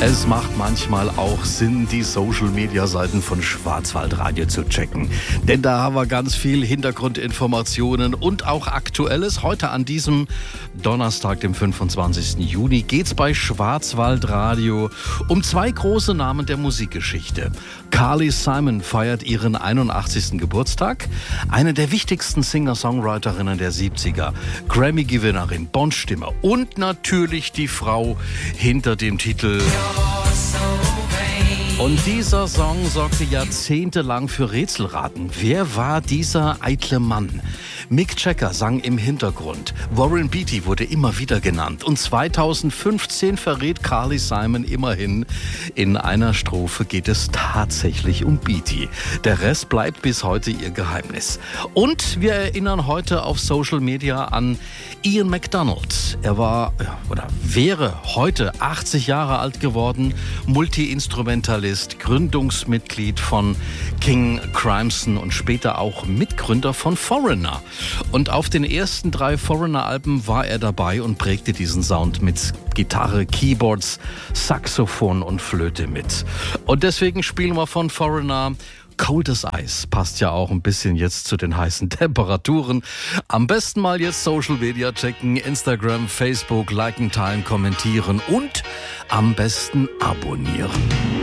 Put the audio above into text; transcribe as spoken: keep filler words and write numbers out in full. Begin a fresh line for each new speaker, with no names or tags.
Es macht manchmal auch Sinn, die Social-Media-Seiten von Schwarzwaldradio zu checken. Denn da haben wir ganz viel Hintergrundinformationen und auch Aktuelles. Heute an diesem Donnerstag, dem fünfundzwanzigsten Juni, geht's bei Schwarzwaldradio um zwei große Namen der Musikgeschichte. Carly Simon feiert ihren einundachtzigsten Geburtstag. Eine der wichtigsten Singer-Songwriterinnen der siebziger. Grammy-Gewinnerin, Bond-Stimme und natürlich die Frau hinter dem Titel. Und dieser Song sorgte jahrzehntelang für Rätselraten. Wer war dieser eitle Mann? Mick Jagger sang im Hintergrund. Warren Beatty wurde immer wieder genannt. Und zweitausendfünfzehn verrät Carly Simon immerhin, in einer Strophe geht es tatsächlich um Beatty. Der Rest bleibt bis heute ihr Geheimnis. Und wir erinnern heute auf Social Media an Ian MacDonald. Er war oder wäre heute achtzig Jahre alt geworden, Multi-Instrumentalist, Gründungsmitglied von King Crimson und später auch Mitgründer von Foreigner. Und auf den ersten drei Foreigner-Alben war er dabei und prägte diesen Sound mit Gitarre, Keyboards, Saxophon und Flöte mit. Und deswegen spielen wir von Foreigner Cold as Ice. Passt ja auch ein bisschen jetzt zu den heißen Temperaturen. Am besten mal jetzt Social Media checken, Instagram, Facebook, liken, teilen, kommentieren und am besten abonnieren.